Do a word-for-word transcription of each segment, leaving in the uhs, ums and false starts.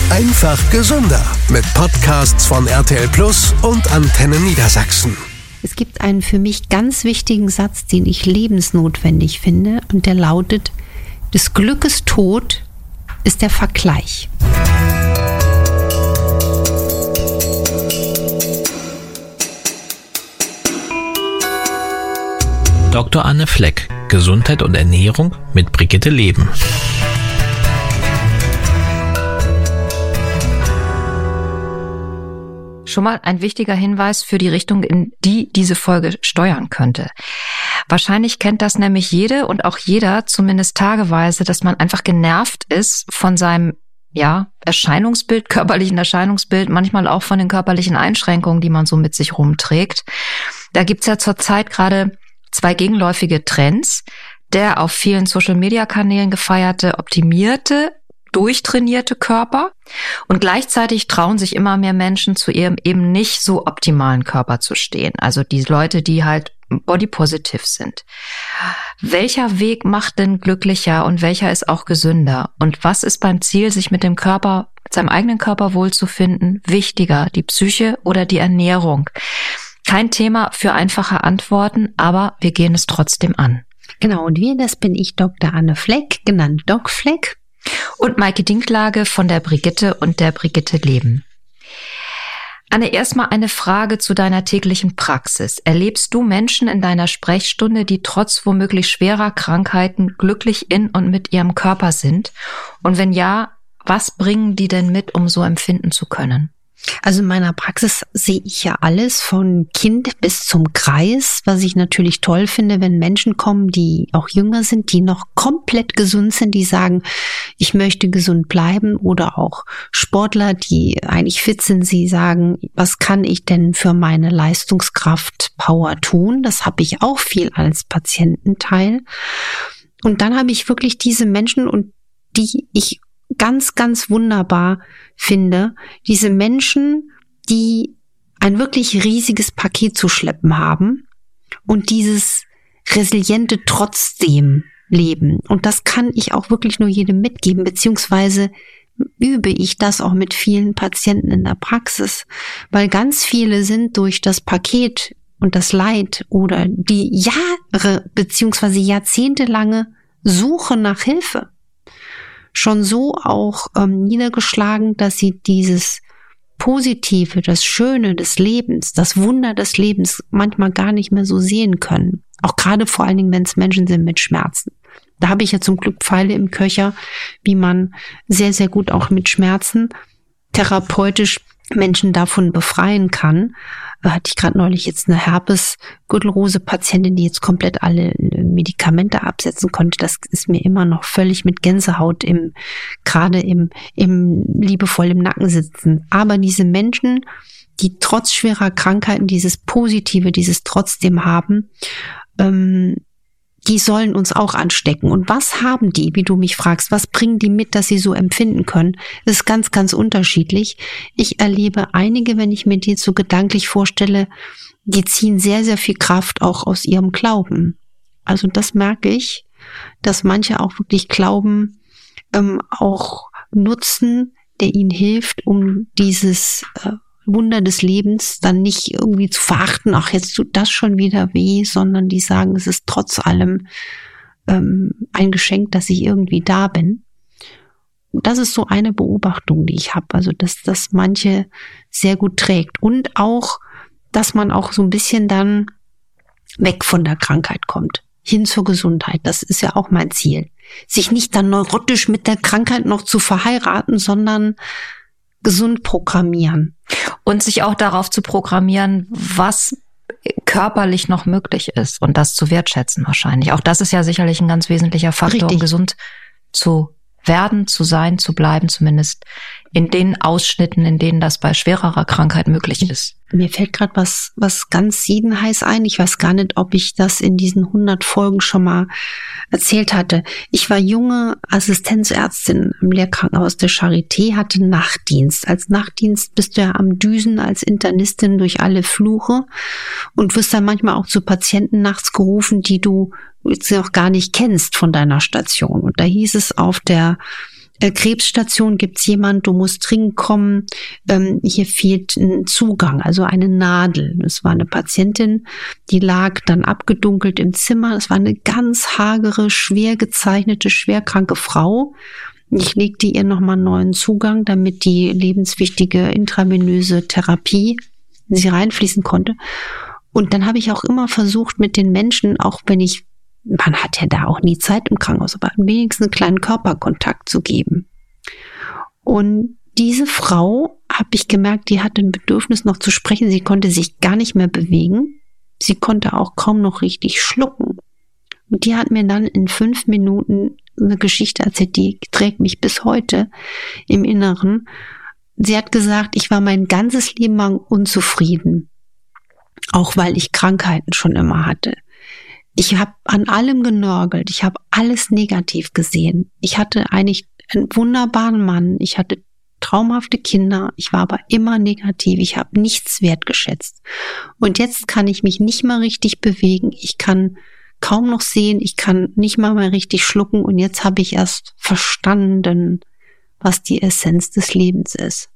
Einfach gesünder mit Podcasts von R T L Plus und Antenne Niedersachsen. Es gibt einen für mich ganz wichtigen Satz, den ich lebensnotwendig finde, und der lautet: Des Glückes Tod ist der Vergleich. Doktor Anne Fleck, Gesundheit und Ernährung mit Brigitte Leben. Schon mal ein wichtiger Hinweis für die Richtung, in die diese Folge steuern könnte. Wahrscheinlich kennt das nämlich jede und auch jeder, zumindest tageweise, dass man einfach genervt ist von seinem ja, Erscheinungsbild, körperlichen Erscheinungsbild, manchmal auch von den körperlichen Einschränkungen, die man so mit sich rumträgt. Da gibt's ja zurzeit gerade zwei gegenläufige Trends. Der auf vielen Social-Media-Kanälen gefeierte, optimierte, durchtrainierte Körper, und gleichzeitig trauen sich immer mehr Menschen zu ihrem eben nicht so optimalen Körper zu stehen. Also die Leute, die halt body-positive sind. Welcher Weg macht denn glücklicher und welcher ist auch gesünder? Und was ist beim Ziel, sich mit dem Körper, mit seinem eigenen Körper wohlzufinden, wichtiger, die Psyche oder die Ernährung? Kein Thema für einfache Antworten, aber wir gehen es trotzdem an. Genau, und wir, das bin ich, Doktor Anne Fleck, genannt Doc Fleck. Und Maike Dinklage von der Brigitte und der Brigitte Leben. Anne, erstmal eine Frage zu deiner täglichen Praxis. Erlebst du Menschen in deiner Sprechstunde, die trotz womöglich schwerer Krankheiten glücklich in und mit ihrem Körper sind? Und wenn ja, was bringen die denn mit, um so empfinden zu können? Also in meiner Praxis sehe ich ja alles von Kind bis zum Kreis, was ich natürlich toll finde, wenn Menschen kommen, die auch jünger sind, die noch komplett gesund sind, die sagen, ich möchte gesund bleiben, oder auch Sportler, die eigentlich fit sind, sie sagen, was kann ich denn für meine Leistungskraft, Power tun? Das habe ich auch viel als Patiententeil. Und dann habe ich wirklich diese Menschen, und die ich ganz, ganz wunderbar finde, diese Menschen, die ein wirklich riesiges Paket zu schleppen haben und dieses resiliente trotzdem leben. Und das kann ich auch wirklich nur jedem mitgeben, beziehungsweise übe ich das auch mit vielen Patienten in der Praxis, weil ganz viele sind durch das Paket und das Leid oder die Jahre beziehungsweise jahrzehntelange Suche nach Hilfe schon so auch ähm, niedergeschlagen, dass sie dieses Positive, das Schöne des Lebens, das Wunder des Lebens manchmal gar nicht mehr so sehen können. Auch gerade vor allen Dingen, wenn es Menschen sind mit Schmerzen. Da habe ich ja zum Glück Pfeile im Köcher, wie man sehr, sehr gut auch mit Schmerzen therapeutisch Menschen davon befreien kann. Da hatte ich gerade neulich jetzt eine Herpes-Gürtelrose-Patientin, die jetzt komplett alle Medikamente absetzen konnte. Das ist mir immer noch völlig mit Gänsehaut im, gerade im, im liebevoll im Nacken sitzen. Aber diese Menschen, die trotz schwerer Krankheiten dieses Positive, dieses Trotzdem haben, ähm, die sollen uns auch anstecken. Und was haben die, wie du mich fragst, was bringen die mit, dass sie so empfinden können? Das ist ganz, ganz unterschiedlich. Ich erlebe einige, wenn ich mir die so gedanklich vorstelle, die ziehen sehr, sehr viel Kraft auch aus ihrem Glauben. Also das merke ich, dass manche auch wirklich Glauben ähm, auch nutzen, der ihnen hilft, um dieses äh, Wunder des Lebens dann nicht irgendwie zu verachten, ach, jetzt tut das schon wieder weh, sondern die sagen, es ist trotz allem ähm, ein Geschenk, dass ich irgendwie da bin. Und das ist so eine Beobachtung, die ich habe, also dass das manche sehr gut trägt. Und auch, dass man auch so ein bisschen dann weg von der Krankheit kommt, hin zur Gesundheit. Das ist ja auch mein Ziel. Sich nicht dann neurotisch mit der Krankheit noch zu verheiraten, sondern gesund programmieren. Und sich auch darauf zu programmieren, was körperlich noch möglich ist, und das zu wertschätzen wahrscheinlich. Auch das ist ja sicherlich ein ganz wesentlicher Faktor, Richtig. Um gesund zu werden, zu sein, zu bleiben, zumindest in den Ausschnitten, in denen das bei schwererer Krankheit möglich ist. Mir fällt gerade was was ganz siedenheiß ein. Ich weiß gar nicht, ob ich das in diesen hundert Folgen schon mal erzählt hatte. Ich war junge Assistenzärztin im Lehrkrankenhaus der Charité, hatte Nachtdienst. Als Nachtdienst bist du ja am Düsen als Internistin durch alle Flure und wirst dann manchmal auch zu Patienten nachts gerufen, die du jetzt noch gar nicht kennst von deiner Station. Und da hieß es auf der äh, Krebsstation gibt's jemand, du musst dringend kommen, ähm, hier fehlt ein Zugang, also eine Nadel. Es war eine Patientin, die lag dann abgedunkelt im Zimmer. Es war eine ganz hagere, schwer gezeichnete, schwerkranke Frau. Ich legte ihr nochmal einen neuen Zugang, damit die lebenswichtige intravenöse Therapie in sie reinfließen konnte. Und dann habe ich auch immer versucht, mit den Menschen, auch wenn ich, man hat ja da auch nie Zeit im Krankenhaus, aber wenigstens einen kleinen Körperkontakt zu geben. Und diese Frau, habe ich gemerkt, die hatte ein Bedürfnis noch zu sprechen. Sie konnte sich gar nicht mehr bewegen. Sie konnte auch kaum noch richtig schlucken. Und die hat mir dann in fünf Minuten eine Geschichte erzählt, die trägt mich bis heute im Inneren. Sie hat gesagt, ich war mein ganzes Leben lang unzufrieden, auch weil ich Krankheiten schon immer hatte. Ich habe an allem genörgelt, ich habe alles negativ gesehen. Ich hatte eigentlich einen wunderbaren Mann, ich hatte traumhafte Kinder, ich war aber immer negativ, ich habe nichts wertgeschätzt. Und jetzt kann ich mich nicht mal richtig bewegen, ich kann kaum noch sehen, ich kann nicht mal mehr richtig schlucken und jetzt habe ich erst verstanden, was die Essenz des Lebens ist.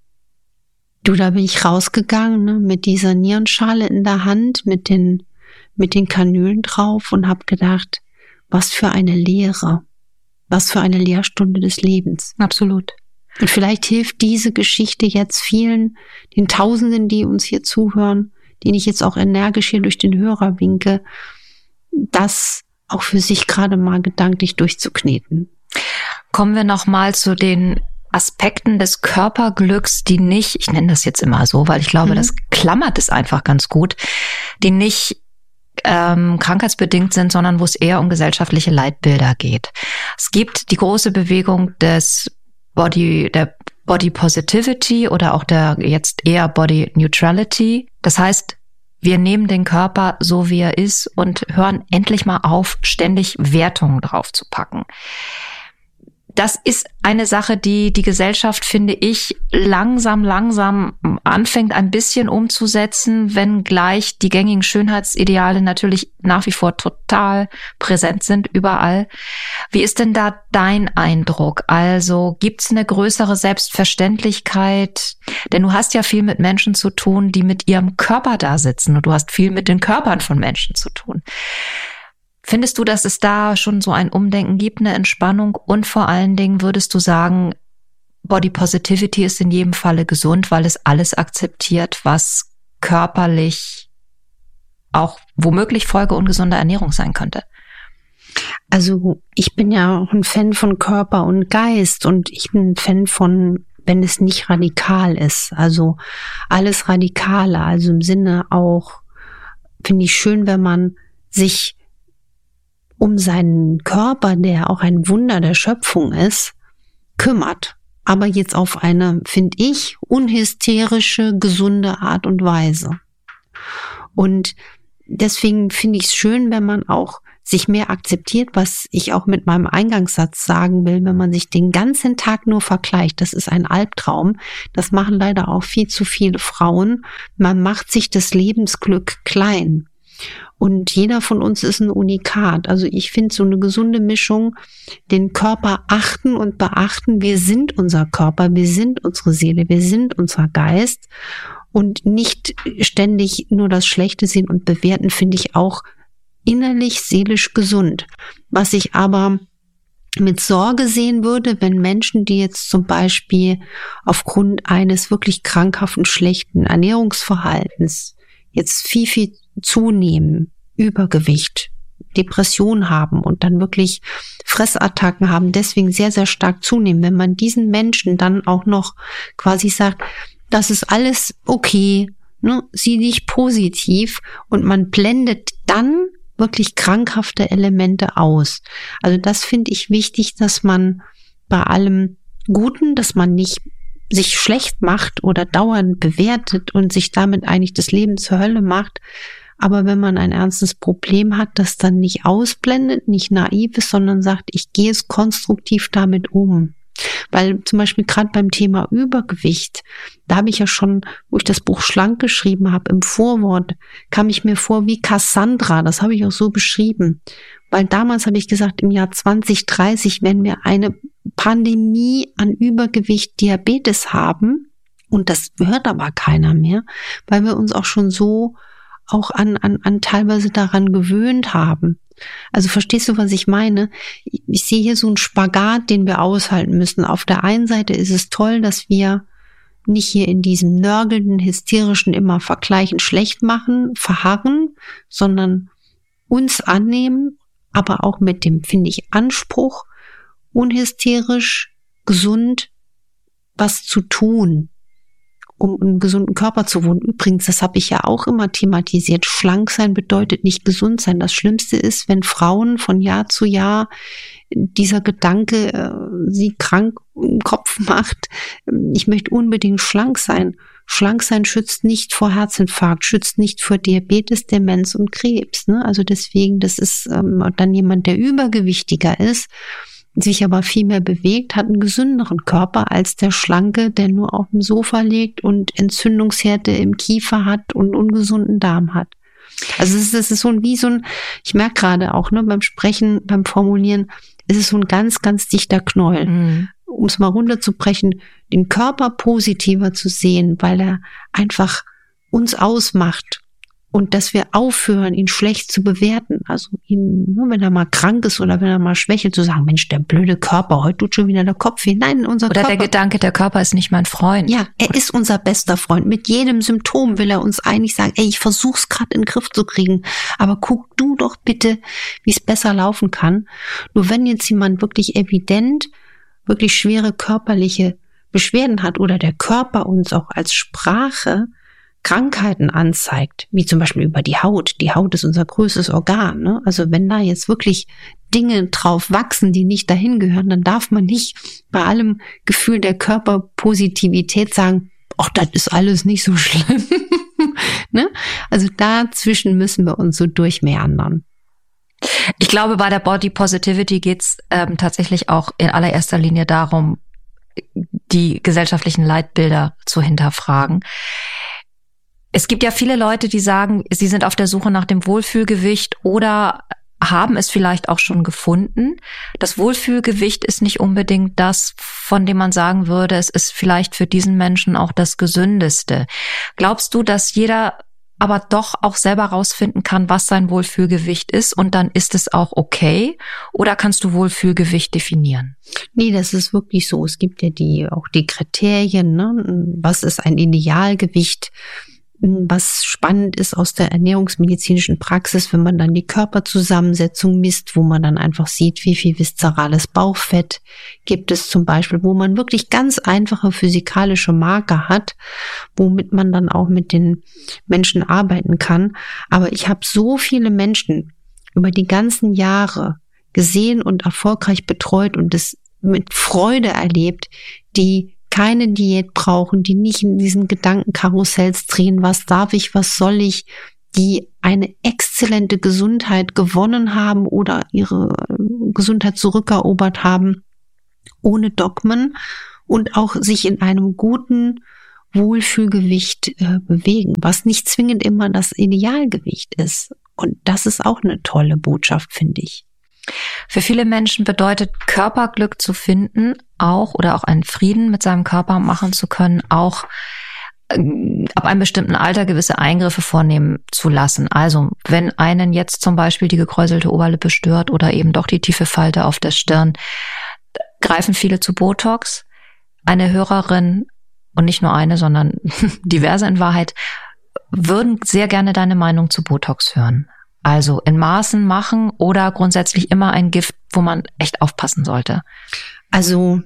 Du, da bin ich rausgegangen, ne, mit dieser Nierenschale in der Hand, mit den mit den Kanülen drauf und habe gedacht, was für eine Lehre, was für eine Lehrstunde des Lebens. Absolut. Und vielleicht hilft diese Geschichte jetzt vielen, den Tausenden, die uns hier zuhören, denen ich jetzt auch energisch hier durch den Hörer winke, das auch für sich gerade mal gedanklich durchzukneten. Kommen wir nochmal zu den Aspekten des Körperglücks, die nicht, ich nenne das jetzt immer so, weil ich glaube, mhm. das klammert es einfach ganz gut, die nicht ähm, krankheitsbedingt sind, sondern wo es eher um gesellschaftliche Leitbilder geht. Es gibt die große Bewegung des Body, der Body Positivity oder auch der jetzt eher Body Neutrality. Das heißt, wir nehmen den Körper so, wie er ist und hören endlich mal auf, ständig Wertungen drauf zu packen. Das ist eine Sache, die die Gesellschaft, finde ich, langsam, langsam anfängt ein bisschen umzusetzen, wenngleich die gängigen Schönheitsideale natürlich nach wie vor total präsent sind, überall. Wie ist denn da dein Eindruck? Also gibt's eine größere Selbstverständlichkeit? Denn du hast ja viel mit Menschen zu tun, die mit ihrem Körper da sitzen und du hast viel mit den Körpern von Menschen zu tun. Findest du, dass es da schon so ein Umdenken gibt, eine Entspannung? Und vor allen Dingen würdest du sagen, Body Positivity ist in jedem Falle gesund, weil es alles akzeptiert, was körperlich auch womöglich Folge ungesunder Ernährung sein könnte? Also ich bin ja auch ein Fan von Körper und Geist und ich bin ein Fan von, wenn es nicht radikal ist. Also alles Radikale, also im Sinne auch, finde ich schön, wenn man sich um seinen Körper, der auch ein Wunder der Schöpfung ist, kümmert. Aber jetzt auf eine, finde ich, unhysterische, gesunde Art und Weise. Und deswegen finde ich es schön, wenn man auch sich mehr akzeptiert, was ich auch mit meinem Eingangssatz sagen will, wenn man sich den ganzen Tag nur vergleicht. Das ist ein Albtraum. Das machen leider auch viel zu viele Frauen. Man macht sich das Lebensglück klein. Und jeder von uns ist ein Unikat. Also ich finde so eine gesunde Mischung, den Körper achten und beachten. Wir sind unser Körper, wir sind unsere Seele, wir sind unser Geist. Und nicht ständig nur das Schlechte sehen und bewerten, finde ich auch innerlich, seelisch gesund. Was ich aber mit Sorge sehen würde, wenn Menschen, die jetzt zum Beispiel aufgrund eines wirklich krankhaften, schlechten Ernährungsverhaltens jetzt viel, viel zunehmen, Übergewicht, Depression haben und dann wirklich Fressattacken haben, deswegen sehr, sehr stark zunehmen. Wenn man diesen Menschen dann auch noch quasi sagt, das ist alles okay, ne, sieh dich positiv und man blendet dann wirklich krankhafte Elemente aus. Also das finde ich wichtig, dass man bei allem Guten, dass man nicht sich schlecht macht oder dauernd bewertet und sich damit eigentlich das Leben zur Hölle macht. Aber wenn man ein ernstes Problem hat, das dann nicht ausblendet, nicht naiv ist, sondern sagt, ich gehe es konstruktiv damit um. Weil zum Beispiel gerade beim Thema Übergewicht, da habe ich ja schon, wo ich das Buch Schlank geschrieben habe, im Vorwort, kam ich mir vor wie Cassandra, das habe ich auch so beschrieben. Weil damals habe ich gesagt, im Jahr zwanzig dreißig werden wir eine Pandemie an Übergewicht, Diabetes haben. Und das hört aber keiner mehr, weil wir uns auch schon so auch an, an, an teilweise daran gewöhnt haben. Also verstehst du, was ich meine? Ich sehe hier so einen Spagat, den wir aushalten müssen. Auf der einen Seite ist es toll, dass wir nicht hier in diesem nörgelnden, hysterischen, immer vergleichen, schlecht machen, verharren, sondern uns annehmen, aber auch mit dem, finde ich, Anspruch, unhysterisch, gesund was zu tun, um einen gesunden Körper zu wohnen. Übrigens, das habe ich ja auch immer thematisiert. Schlank sein bedeutet nicht gesund sein. Das Schlimmste ist, wenn Frauen von Jahr zu Jahr dieser Gedanke äh, sie krank im Kopf macht. Ich möchte unbedingt schlank sein. Schlank sein schützt nicht vor Herzinfarkt, schützt nicht vor Diabetes, Demenz und Krebs. Ne? Also deswegen, das ist ähm, dann jemand, der übergewichtiger ist, sich aber viel mehr bewegt, hat einen gesünderen Körper als der Schlanke, der nur auf dem Sofa liegt und Entzündungsherde im Kiefer hat und ungesunden Darm hat. Also es ist, es ist so wie so ein, ich merke gerade auch, ne, beim Sprechen, beim Formulieren, es ist so ein ganz, ganz dichter Knäuel. Mhm. Um es mal runterzubrechen, den Körper positiver zu sehen, weil er einfach uns ausmacht. Und dass wir aufhören, ihn schlecht zu bewerten. Also ihn, nur wenn er mal krank ist oder wenn er mal schwächelt, zu sagen, Mensch, der blöde Körper, heute tut schon wieder der Kopf weh. Nein, unser oder Körper. Oder der Gedanke, der Körper ist nicht mein Freund. Ja, er ist unser bester Freund. Mit jedem Symptom will er uns eigentlich sagen, ey, ich versuch's gerade in den Griff zu kriegen, aber guck du doch bitte, wie es besser laufen kann. Nur wenn jetzt jemand wirklich evident, wirklich schwere körperliche Beschwerden hat oder der Körper uns auch als Sprache Krankheiten anzeigt, wie zum Beispiel über die Haut. Die Haut ist unser größtes Organ. Ne? Also wenn da jetzt wirklich Dinge drauf wachsen, die nicht dahin gehören, dann darf man nicht bei allem Gefühl der Körperpositivität sagen, ach, das ist alles nicht so schlimm. Ne? Also dazwischen müssen wir uns so durchmeandern. Ich glaube, bei der Body Positivity geht's ähm, tatsächlich auch in allererster Linie darum, die gesellschaftlichen Leitbilder zu hinterfragen. Es gibt ja viele Leute, die sagen, sie sind auf der Suche nach dem Wohlfühlgewicht oder haben es vielleicht auch schon gefunden. Das Wohlfühlgewicht ist nicht unbedingt das, von dem man sagen würde, es ist vielleicht für diesen Menschen auch das Gesündeste. Glaubst du, dass jeder aber doch auch selber rausfinden kann, was sein Wohlfühlgewicht ist und dann ist es auch okay? Oder kannst du Wohlfühlgewicht definieren? Nee, das ist wirklich so. Es gibt ja die auch die Kriterien, ne? Was ist ein Idealgewicht? Was spannend ist aus der ernährungsmedizinischen Praxis, wenn man dann die Körperzusammensetzung misst, wo man dann einfach sieht, wie viel viszerales Bauchfett gibt es zum Beispiel, wo man wirklich ganz einfache physikalische Marker hat, womit man dann auch mit den Menschen arbeiten kann. Aber ich habe so viele Menschen über die ganzen Jahre gesehen und erfolgreich betreut und es mit Freude erlebt, die keine Diät brauchen, die nicht in diesen Gedankenkarussells drehen, was darf ich, was soll ich, die eine exzellente Gesundheit gewonnen haben oder ihre Gesundheit zurückerobert haben, ohne Dogmen und auch sich in einem guten Wohlfühlgewicht äh, bewegen, was nicht zwingend immer das Idealgewicht ist. Und das ist auch eine tolle Botschaft, finde ich. Für viele Menschen bedeutet Körperglück zu finden auch oder auch einen Frieden mit seinem Körper machen zu können, auch äh, ab einem bestimmten Alter gewisse Eingriffe vornehmen zu lassen. Also wenn einen jetzt zum Beispiel die gekräuselte Oberlippe stört oder eben doch die tiefe Falte auf der Stirn, greifen viele zu Botox. Eine Hörerin, und nicht nur eine, sondern diverse in Wahrheit, würden sehr gerne deine Meinung zu Botox hören. Also in Maßen machen oder grundsätzlich immer ein Gift, wo man echt aufpassen sollte? Also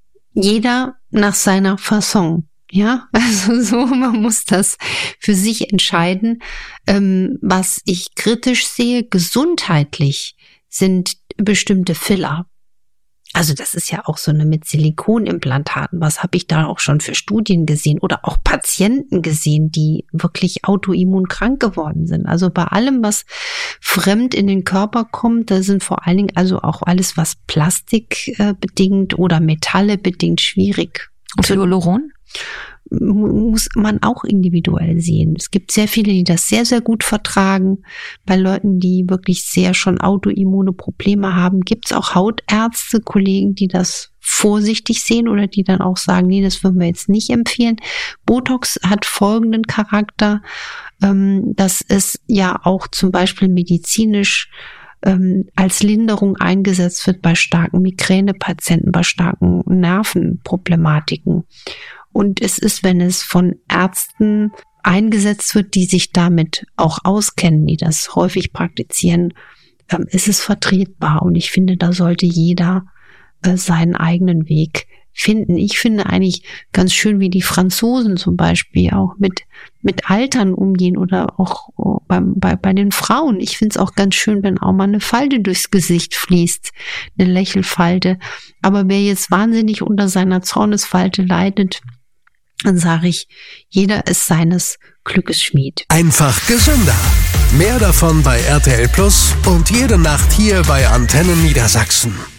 jeder nach seiner Fasson, ja, also so, man muss das für sich entscheiden. Ähm, was ich kritisch sehe, gesundheitlich, sind bestimmte Filler. Also das ist ja auch so eine mit Silikonimplantaten. Was habe ich da auch schon für Studien gesehen oder auch Patienten gesehen, die wirklich autoimmun krank geworden sind. Also bei allem, was fremd in den Körper kommt, da sind vor allen Dingen also auch alles, was Plastik äh, bedingt oder Metalle bedingt schwierig. Und Hyaluron? muss man auch individuell sehen. Es gibt sehr viele, die das sehr, sehr gut vertragen. Bei Leuten, die wirklich sehr schon autoimmune Probleme haben, gibt es auch Hautärzte, Kollegen, die das vorsichtig sehen oder die dann auch sagen, nee, das würden wir jetzt nicht empfehlen. Botox hat folgenden Charakter, ähm, dass es ja auch zum Beispiel medizinisch ähm, als Linderung eingesetzt wird bei starken Migränepatienten, bei starken Nervenproblematiken. Und es ist, wenn es von Ärzten eingesetzt wird, die sich damit auch auskennen, die das häufig praktizieren, ähm, ist es vertretbar. Und ich finde, da sollte jeder äh, seinen eigenen Weg finden. Ich finde eigentlich ganz schön, wie die Franzosen zum Beispiel auch mit mit Altern umgehen oder auch beim, bei, bei den Frauen. Ich finde es auch ganz schön, wenn auch mal eine Falte durchs Gesicht fließt, eine Lächelfalte. Aber wer jetzt wahnsinnig unter seiner Zornesfalte leidet, dann sage ich, jeder ist seines Glückes Schmied. Einfach gesünder. Mehr davon bei R T L Plus und jede Nacht hier bei Antenne Niedersachsen.